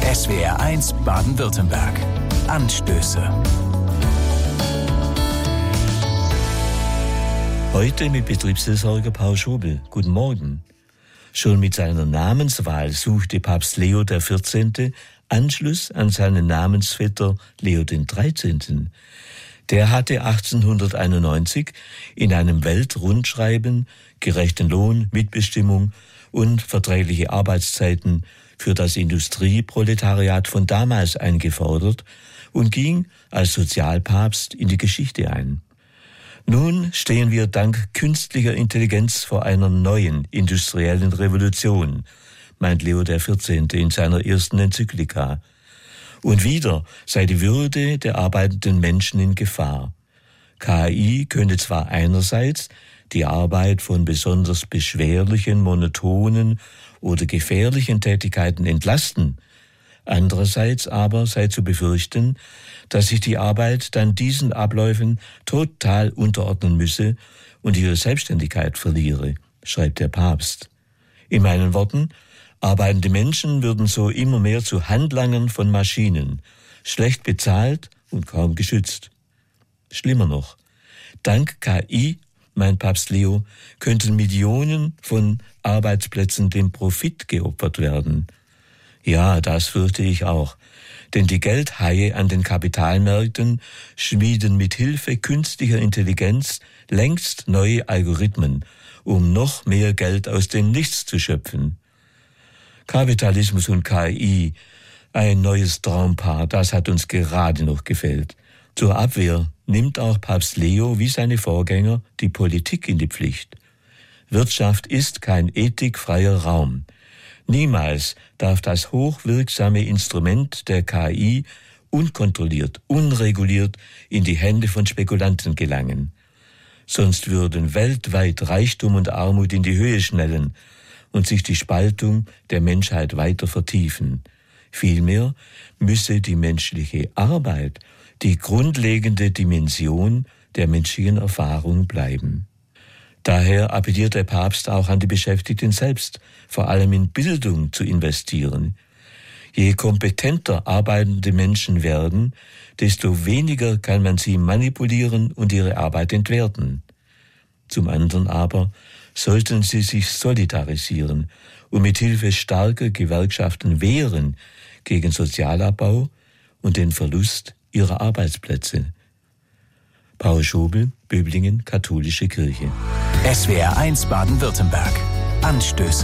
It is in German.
SWR1 Baden-Württemberg. Anstöße. Heute mit Betriebsseelsorger Paul Schobel. Guten Morgen. Schon mit seiner Namenswahl suchte Papst Leo XIV. Anschluss an seinen Namensvetter Leo XIII. Der hatte 1891 in einem Weltrundschreiben gerechten Lohn, Mitbestimmung und verträgliche Arbeitszeiten für das Industrieproletariat von damals eingefordert und ging als Sozialpapst in die Geschichte ein. Nun stehen wir dank künstlicher Intelligenz vor einer neuen industriellen Revolution, meint Leo XIV. In seiner ersten Enzyklika. Und wieder sei die Würde der arbeitenden Menschen in Gefahr. KI könne zwar einerseits die Arbeit von besonders beschwerlichen, monotonen oder gefährlichen Tätigkeiten entlasten, andererseits aber sei zu befürchten, dass sich die Arbeit dann diesen Abläufen total unterordnen müsse und ihre Selbstständigkeit verliere, schreibt der Papst. In meinen Worten, arbeitende Menschen würden so immer mehr zu Handlangern von Maschinen, schlecht bezahlt und kaum geschützt. Schlimmer noch, dank KI, meint Papst Leo, könnten Millionen von Arbeitsplätzen dem Profit geopfert werden. Ja, das fürchte ich auch. Denn die Geldhaie an den Kapitalmärkten schmieden mit Hilfe künstlicher Intelligenz längst neue Algorithmen, um noch mehr Geld aus dem Nichts zu schöpfen. Kapitalismus und KI, ein neues Traumpaar, das hat uns gerade noch gefehlt. Zur Abwehr nimmt auch Papst Leo wie seine Vorgänger die Politik in die Pflicht. Wirtschaft ist kein ethikfreier Raum. Niemals darf das hochwirksame Instrument der KI unkontrolliert, unreguliert in die Hände von Spekulanten gelangen. Sonst würden weltweit Reichtum und Armut in die Höhe schnellen und sich die Spaltung der Menschheit weiter vertiefen. Vielmehr müsse die menschliche Arbeit die grundlegende Dimension der menschlichen Erfahrung bleiben. Daher appelliert der Papst auch an die Beschäftigten selbst, vor allem in Bildung zu investieren. Je kompetenter arbeitende Menschen werden, desto weniger kann man sie manipulieren und ihre Arbeit entwerten. Zum anderen aber sollten sie sich solidarisieren und mit Hilfe starker Gewerkschaften wehren gegen Sozialabbau und den Verlust ihrer Arbeitsplätze. Paul Schobel, Böblingen, Katholische Kirche. SWR1 Baden-Württemberg. Anstöße.